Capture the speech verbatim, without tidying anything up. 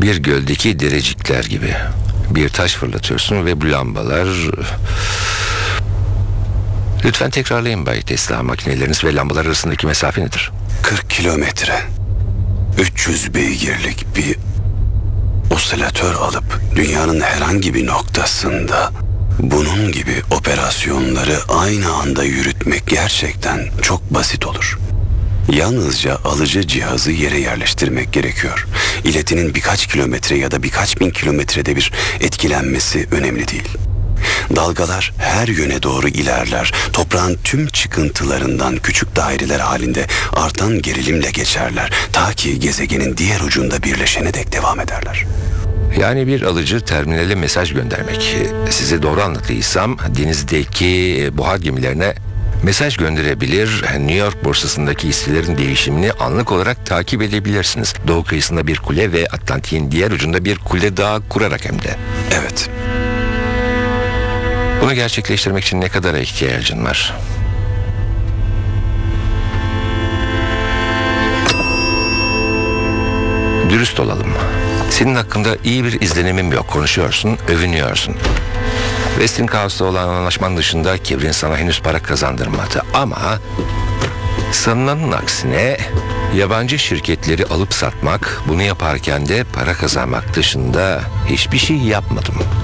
Bir göldeki derecikler gibi. Bir taş fırlatıyorsun ve bu lambalar... Lütfen tekrarlayın Bay Tesla. Makineleriniz ve lambalar arasındaki mesafe nedir? kırk kilometre. üç yüz beygirlik bir osilatör alıp dünyanın herhangi bir noktasında bunun gibi operasyonları aynı anda yürütmek gerçekten çok basit olur. Yalnızca alıcı cihazı yere yerleştirmek gerekiyor. İletinin birkaç kilometre ya da birkaç bin kilometrede bir etkilenmesi önemli değil. Dalgalar her yöne doğru ilerler. Toprağın tüm çıkıntılarından küçük daireler halinde artan gerilimle geçerler. Ta ki gezegenin diğer ucunda birleşene dek devam ederler. Yani bir alıcı terminale mesaj göndermek. Size doğru anlattıysam denizdeki buhar gemilerine mesaj gönderebilir. New York borsasındaki hisselerin değişimini anlık olarak takip edebilirsiniz. Doğu kıyısında bir kule ve Atlantik'in diğer ucunda bir kule daha kurarak hem de. Evet. Bunu gerçekleştirmek için ne kadar ihtiyacın var? Dürüst olalım. Senin hakkında iyi bir izlenimim yok. Konuşuyorsun, övünüyorsun. Westinghouse'da olan anlaşman dışında Kibrin sana henüz para kazandırmadı. Ama sanılanın aksine yabancı şirketleri alıp satmak, bunu yaparken de para kazanmak dışında hiçbir şey yapmadım.